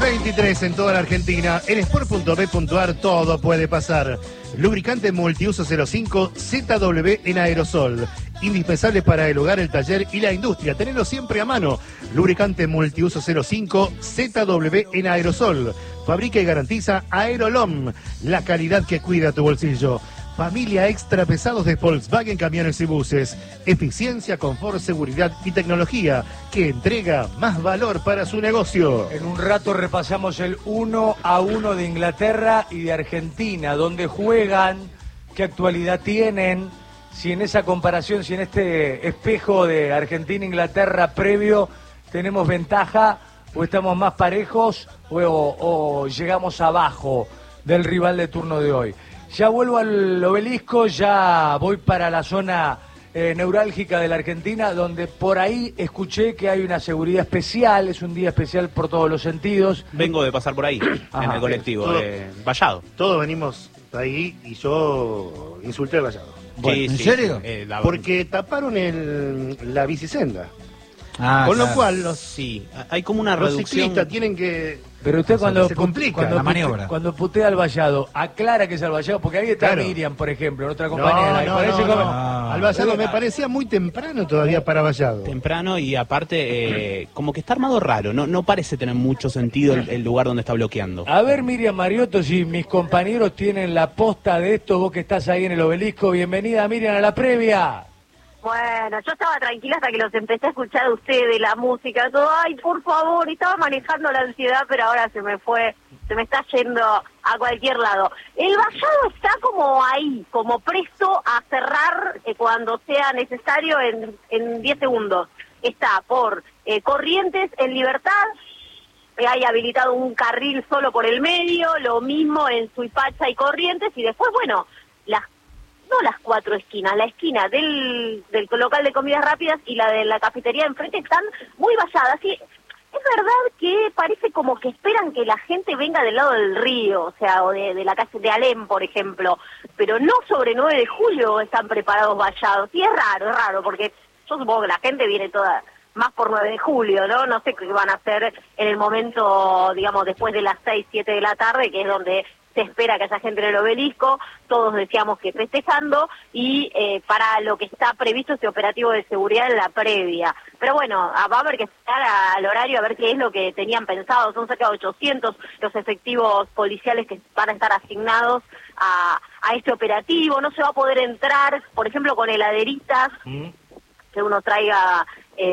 23 en toda la Argentina. En sport.b.ar todo puede pasar. Lubricante multiuso 05 ZW en aerosol. Indispensable para el hogar, el taller y la industria. Tenelo siempre a mano. Lubricante multiuso 05 ZW en aerosol. Fabrica y garantiza Aerolom, la calidad que cuida tu bolsillo. Familia extra pesados de Volkswagen Camiones y Buses. Eficiencia, confort, seguridad y tecnología que entrega más valor para su negocio. En un rato repasamos el 1-1 de Inglaterra y de Argentina, dónde juegan, qué actualidad tienen, si en esa comparación, si en este espejo de Argentina-Inglaterra previo tenemos ventaja o estamos más parejos o llegamos abajo del rival de turno de hoy. Ya vuelvo al obelisco, ya voy para la zona neurálgica de la Argentina, donde por ahí escuché que hay una seguridad especial, es un día especial por todos los sentidos. Vengo de pasar por ahí, en el colectivo, Vallado. Todos venimos ahí y yo insulté a Vallado. Bueno, ¿en serio? Porque taparon la bicisenda. Con lo cual hay como una reducción. Ciclistas tienen que... Pero usted cuando se complica la maniobra. Cuando putea al Vallado, aclara que es al Vallado, porque ahí está Miriam, por ejemplo, otra compañera. Al Vallado me parecía muy temprano todavía para Vallado. Temprano y aparte, como que está armado raro, no parece tener mucho sentido el lugar donde está bloqueando. A ver, Miriam Mariotto, si mis compañeros tienen la posta de esto, vos que estás ahí en el obelisco, bienvenida Miriam a la previa. Bueno, yo estaba tranquila hasta que los empecé a escuchar a ustedes, la música, todo, ay, por favor, y estaba manejando la ansiedad, pero ahora se me está yendo a cualquier lado. El Vallado está como ahí, como presto a cerrar cuando sea necesario en 10 segundos. Está por Corrientes en Libertad, hay habilitado un carril solo por el medio, lo mismo en Suipacha y Corrientes, y después, bueno, no las cuatro esquinas, la esquina del local de comidas rápidas y la de la cafetería enfrente están muy valladas. Y es verdad que parece como que esperan que la gente venga del lado del río, o sea, o de la calle de Alem, por ejemplo, pero no sobre 9 de julio están preparados vallados. Y es raro, porque yo supongo que la gente viene toda más por 9 de julio, ¿no? No sé qué van a hacer en el momento, digamos, después de las 6, 7 de la tarde, que es donde se espera que haya gente en el obelisco, todos decíamos que festejando, y para lo que está previsto este operativo de seguridad en la previa. Pero bueno, va a haber que esperar al horario a ver qué es lo que tenían pensado. Son cerca de 800 los efectivos policiales que van a estar asignados a este operativo. No se va a poder entrar, por ejemplo, con heladeritas, que uno traiga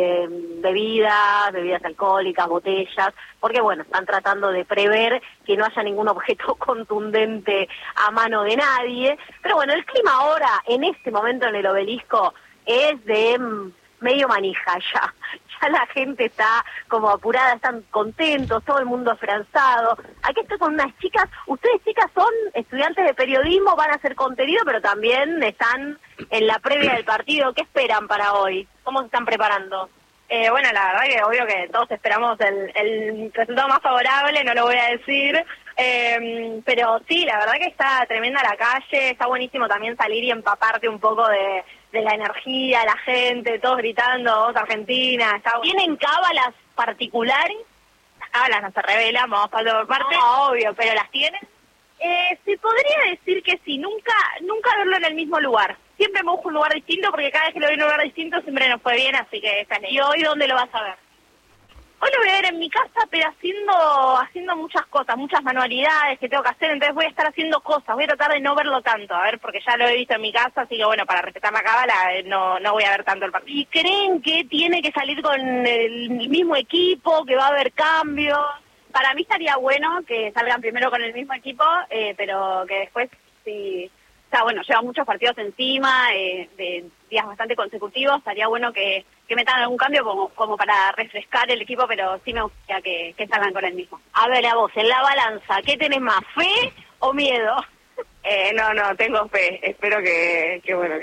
bebidas alcohólicas, botellas, porque bueno, están tratando de prever que no haya ningún objeto contundente a mano de nadie. Pero bueno, el clima ahora, en este momento en el obelisco, es de medio manija ya. Ya la gente está como apurada, están contentos, todo el mundo esperanzado. Aquí estoy con unas chicas, ustedes chicas son estudiantes de periodismo, van a hacer contenido, pero también están en la previa del partido. ¿Qué esperan para hoy? ¿Cómo se están preparando? Bueno, la verdad que obvio que todos esperamos el resultado más favorable, no lo voy a decir, pero sí, la verdad que está tremenda la calle, está buenísimo también salir y empaparte un poco de la energía, la gente, todos gritando, vos Argentina. ¿Tienen cábalas particulares? Las cábalas no se revelan, vamos parte por parte. No, obvio, pero ¿las tienen? Se podría decir que sí, nunca verlo en el mismo lugar. Siempre me busco un lugar distinto porque cada vez que lo veo en un lugar distinto siempre nos fue bien, así que esta es la idea. ¿Y hoy dónde lo vas a ver? Hoy lo voy a ver en mi casa, pero haciendo muchas cosas, muchas manualidades que tengo que hacer, entonces voy a estar haciendo cosas, voy a tratar de no verlo tanto, a ver, porque ya lo he visto en mi casa, así que bueno, para respetar la cábala no voy a ver tanto el partido. ¿Y creen que tiene que salir con el mismo equipo, que va a haber cambios? Para mí estaría bueno que salgan primero con el mismo equipo, pero que después, sí, o sea, bueno, lleva muchos partidos encima, de días bastante consecutivos, estaría bueno que metan algún cambio como para refrescar el equipo, pero sí me gustaría que salgan con el mismo. A ver, a vos, en la balanza, ¿qué tenés más, fe o miedo? No, tengo fe, espero que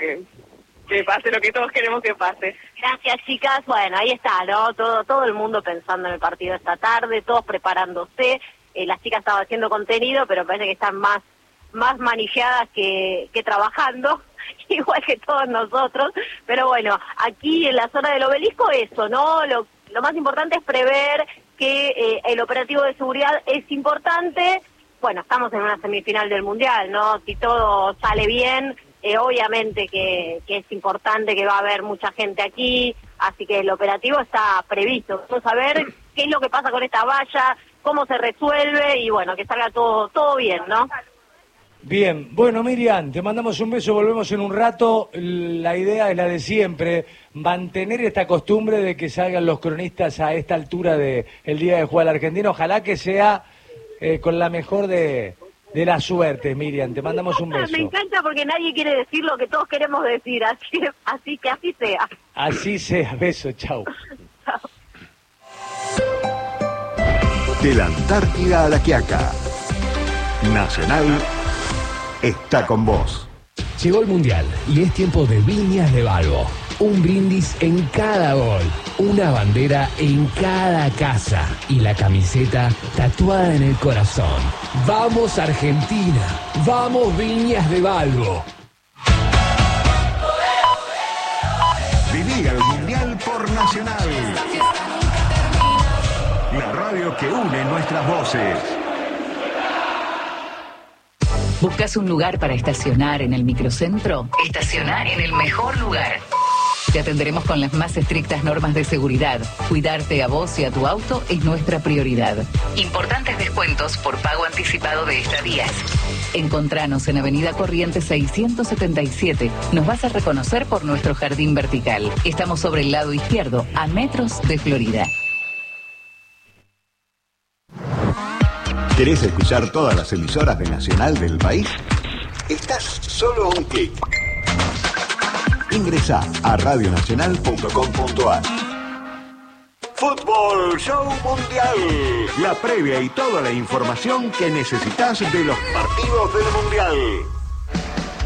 pase lo que todos queremos que pase. Gracias, chicas. Bueno, ahí está, ¿no? Todo el mundo pensando en el partido esta tarde, todos preparándose. Las chicas estaban haciendo contenido, pero parece que están más manijeadas que trabajando, igual que todos nosotros. Pero bueno, aquí en la zona del obelisco eso, ¿no? Lo más importante es prever que el operativo de seguridad es importante. Bueno, estamos en una semifinal del Mundial, ¿no? Si todo sale bien, obviamente que es importante, que va a haber mucha gente aquí, así que el operativo está previsto. Vamos a ver qué es lo que pasa con esta valla, cómo se resuelve y bueno, que salga todo bien, ¿no? Bien, bueno, Miriam, te mandamos un beso, volvemos en un rato. La idea es la de siempre, mantener esta costumbre de que salgan los cronistas a esta altura del día de jugar al argentino. Ojalá que sea con la mejor de las suertes, Miriam. Te mandamos un beso. Me encanta porque nadie quiere decir lo que todos queremos decir, así que así sea. Así sea, beso, chau. Chao. De la Antártida a La Quiaca, Nacional está con vos. Llegó el Mundial y es tiempo de Viñas de Balbo. Un brindis en cada gol, una bandera en cada casa y la camiseta tatuada en el corazón. ¡Vamos Argentina! ¡Vamos Viñas de Balbo! Viví el Mundial por Nacional. La radio que une nuestras voces. ¿Buscas un lugar para estacionar en el microcentro? Estacionar en el mejor lugar. Te atenderemos con las más estrictas normas de seguridad. Cuidarte a vos y a tu auto es nuestra prioridad. Importantes descuentos por pago anticipado de estadías. Encontranos en Avenida Corrientes 677. Nos vas a reconocer por nuestro jardín vertical. Estamos sobre el lado izquierdo, a metros de Florida. ¿Querés escuchar todas las emisoras de Nacional del país? Estás solo a un clic. Ingresá a radionacional.com.ar. Fútbol Show Mundial. La previa y toda la información que necesitas de los partidos del Mundial.